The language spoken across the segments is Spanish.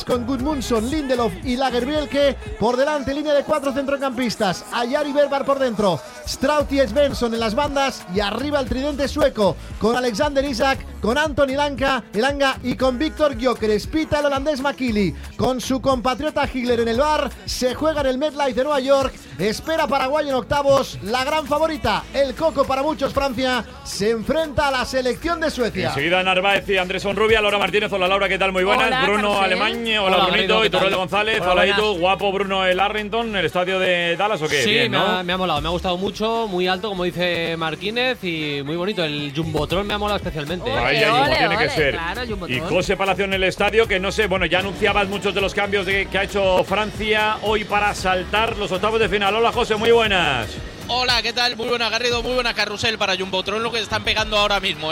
con Gudmundsson, Lindelof y Lagerbielke. Por delante, línea de 4 centrocampistas. Ayar y Berbar por dentro. Strout y Svensson en las bandas. Y arriba el tridente sueco con Alexander Isak, con Anton Elanga y con Víctor Gyökeres. Pita el holandés McKinley con su compatriota Higler en el bar. Se juega en el MetLife de Nueva York. Espera Paraguay en octavos. La gran favorita, el coco para muchos, Francia, se enfrenta a la selección de Suecia. Enseguida Narváez y Andrés Sonrubia. Laura Martínez, hola Laura, ¿qué tal? Muy buenas. Hola, Bruno Carlos, Alemán, hola Brunito. Y Torrel de González, hola Itu. Guapo Bruno el Arlington, el estadio de Dallas, ¿o qué? Sí, bien, ¿no? me ha molado, me ha gustado mucho, muy alto, como dice Martínez, y muy bonito. El Jumbotron me ha molado especialmente. Ahí, como tiene que ser. Claro, Y José Palacio en el estadio, que no sé, bueno, ya anunciabas muchos de los cambios que ha hecho Francia hoy para saltar los octavos de final. Hola José, muy buenas. Hola, ¿qué tal? Muy buena Garrido, muy buena carrusel para Jumbotron, lo que están pegando ahora mismo,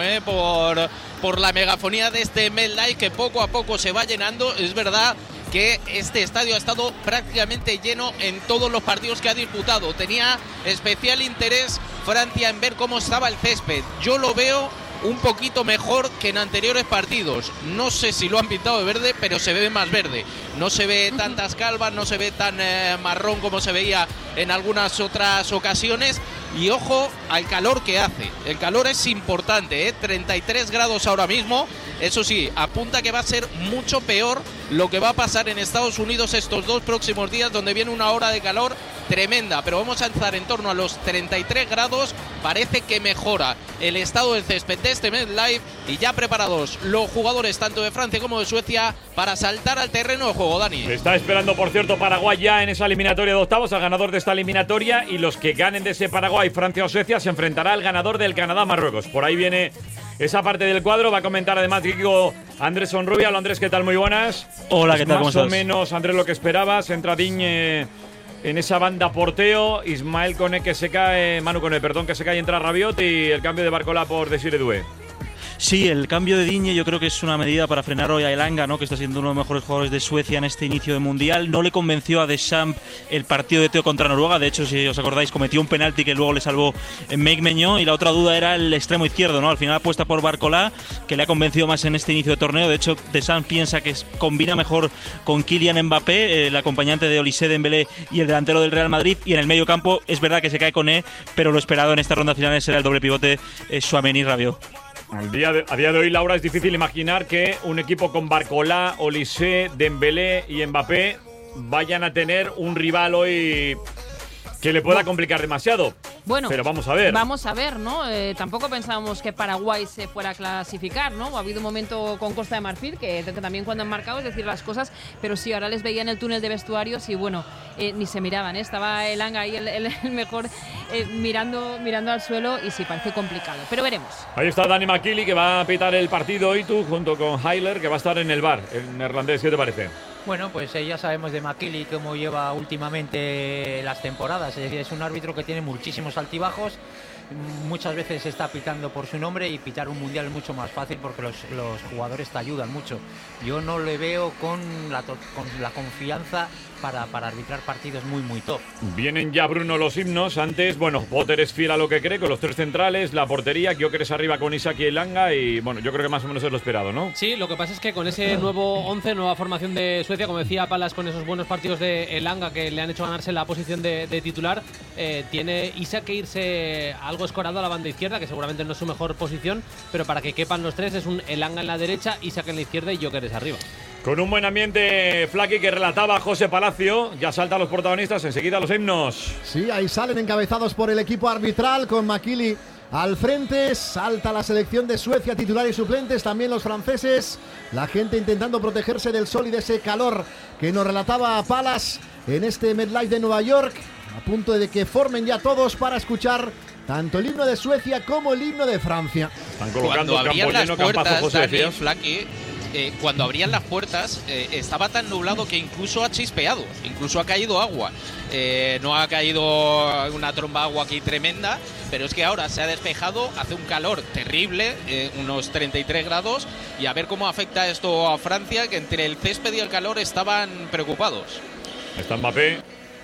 por la megafonía de este MetLife, que poco a poco se va llenando. Es verdad que este estadio ha estado prácticamente lleno en todos los partidos que ha disputado. Tenía especial interés Francia en ver cómo estaba el césped. Yo lo veo un poquito mejor que en anteriores partidos. No sé si lo han pintado de verde, pero se ve más verde. No se ve tantas calvas, no se ve tan marrón como se veía en algunas otras ocasiones. Y ojo al calor que hace. El calor es importante, 33 grados ahora mismo. Eso sí, apunta que va a ser mucho peor lo que va a pasar en Estados Unidos estos 2 próximos días, donde viene una hora de calor tremenda, pero vamos a estar en torno a los 33 grados. Parece que mejora el estado del césped de este MetLife, y ya preparados los jugadores tanto de Francia como de Suecia para saltar al terreno de juego. Dani. Está esperando, por cierto, Paraguay ya en esa eliminatoria de octavos, al ganador de esta eliminatoria, y los que ganen de ese Paraguay, Francia o Suecia, se enfrentará al ganador del Canadá-Marruecos. Por ahí viene esa parte del cuadro. Va a comentar además Kiko Andrés Sonrubia. Hola Andrés, ¿qué tal? Muy buenas. Hola, ¿qué tal? Más o menos, Andrés, lo que esperabas. Entra Digne en esa banda porteo. Ismael Koné que se cae, Manu Koné, perdón, que se cae, entra Rabiot, y el cambio de Barcola por Desiré Doué. Sí, el cambio de Digne yo creo que es una medida para frenar hoy a Elanga, ¿no?, que está siendo uno de los mejores jugadores de Suecia en este inicio de Mundial. No le convenció a Deschamps el partido de Teo contra Noruega. De hecho, si os acordáis, cometió un penalti que luego le salvó Meik Meñó. Y la otra duda era el extremo izquierdo, ¿no? Al final apuesta por Barcola, que le ha convencido más en este inicio de torneo. De hecho, Deschamps piensa que combina mejor con Kylian Mbappé, el acompañante de Olise Dembélé y el delantero del Real Madrid. Y en el medio campo es verdad que se cae Koné, pero lo esperado en esta ronda final será el doble pivote Tchouaméni-Rabiot. A día de hoy, Laura, es difícil imaginar que un equipo con Barcola, Olise, Dembélé y Mbappé vayan a tener un rival hoy que le pueda complicar demasiado. Bueno, pero vamos a ver. Vamos a ver, ¿no? Tampoco pensábamos que Paraguay se fuera a clasificar, ¿no? Ha habido un momento con Costa de Marfil que también cuando han marcado, es decir, las cosas, pero sí, ahora les veía en el túnel de vestuarios y bueno, ni se miraban, ¿eh? Estaba Elanga ahí el mejor mirando al suelo, y sí, parece complicado, pero veremos. Ahí está Dani McKinley, que va a pitar el partido, y tú junto con Higler, que va a estar en el bar, el neerlandés. ¿Qué te parece? Bueno, pues ya sabemos de McKinley cómo lleva últimamente las temporadas. Es decir, es un árbitro que tiene muchísimos altibajos. Muchas veces está pitando por su nombre, y pitar un mundial es mucho más fácil porque los jugadores te ayudan mucho. Yo no le veo con la confianza para arbitrar partidos muy top. Vienen ya, Bruno, los himnos. Antes, bueno, Potter es fiel a lo que cree, con los 3 centrales, la portería, Gyökeres arriba con Isak y Elanga, y bueno, yo creo que más o menos es lo esperado, ¿no? Sí, lo que pasa es que con ese nuevo 11, nueva formación de Suecia, como decía Palas, con esos buenos partidos de Elanga que le han hecho ganarse la posición de titular, tiene Isak que irse algo escorado a la banda izquierda, que seguramente no es su mejor posición, pero para que quepan los 3 es un Elanga en la derecha, Isak en la izquierda y Gyökeres arriba. Con un buen ambiente, Flaky, que relataba José Palacio. Ya saltan los protagonistas, enseguida los himnos. Sí, ahí salen encabezados por el equipo arbitral, con McKinley al frente. Salta la selección de Suecia, titular y suplentes, también los franceses. La gente intentando protegerse del sol y de ese calor que nos relataba Palas en este MetLife de Nueva York, a punto de que formen ya todos para escuchar tanto el himno de Suecia como el himno de Francia. Están colocando cuando campo abrían lleno, las puertas, campazo, José, Dani, decías. Flaky, cuando abrían las puertas estaba tan nublado que incluso ha chispeado, incluso ha caído agua. No ha caído una tromba de agua aquí tremenda, pero es que ahora se ha despejado, hace un calor terrible, unos 33 grados, y a ver cómo afecta esto a Francia, que entre el césped y el calor estaban preocupados. Está Mbappé,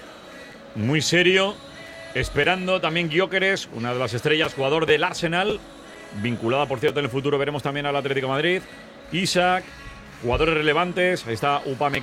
muy serio, esperando. También Gyökeres, una de las estrellas, jugador del Arsenal, vinculada, por cierto, en el futuro veremos también al Atlético de Madrid. Isak, jugadores relevantes. Ahí está Upamecano.